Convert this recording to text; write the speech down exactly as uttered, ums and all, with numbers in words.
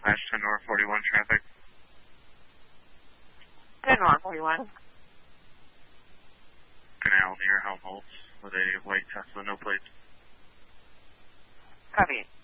Dispatch ten North forty-one traffic. ten North forty-one. Canal near Helmholtz with a white Tesla, no plates. Copy.